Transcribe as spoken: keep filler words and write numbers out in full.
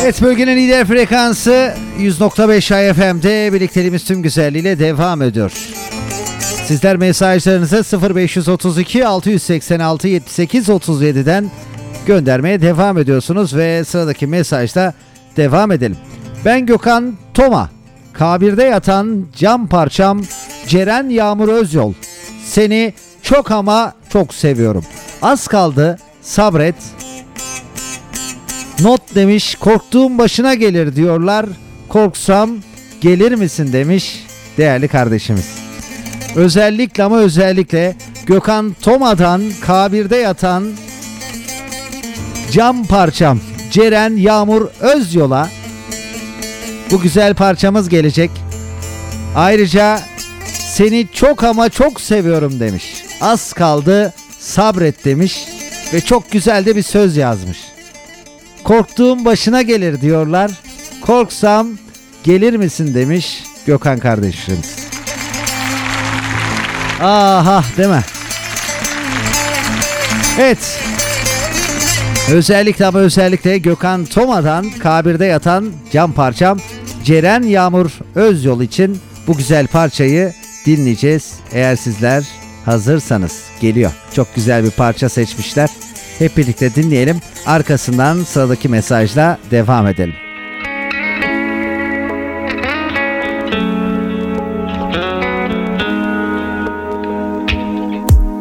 Evet, bölgenin lider frekansı yüz nokta beş I F M'de birlikteliğimiz tüm güzelliğiyle devam ediyor. Sizler mesajlarınızı sıfır beş otuz iki altı seksen altı yetmiş sekiz otuz yedi'den göndermeye devam ediyorsunuz ve sıradaki mesajla devam edelim. Ben Gökhan Toma, kabirde yatan cam parçam Ceren Yağmur Özyol. Seni çok ama çok seviyorum. Az kaldı, sabret. Not demiş, korktuğum başına gelir diyorlar. Korksam gelir misin demiş değerli kardeşimiz. Özellikle ama özellikle Gökhan Toma'dan kabirde yatan cam parçam Ceren Yağmur Özyol'a bu güzel parçamız gelecek. Ayrıca seni çok ama çok seviyorum demiş. Az kaldı, sabret demiş ve çok güzel de bir söz yazmış. Korktuğum başına gelir diyorlar. Korksam gelir misin demiş Gökhan kardeşimiz. Aha, değil mi? Evet. Özellikle ama özellikle Gökhan Toma'dan kabirde yatan cam parçam Ceren Yağmur Özyol için bu güzel parçayı dinleyeceğiz. Eğer sizler hazırsanız geliyor. Çok güzel bir parça seçmişler. Hep birlikte dinleyelim. Arkasından sıradaki mesajla devam edelim.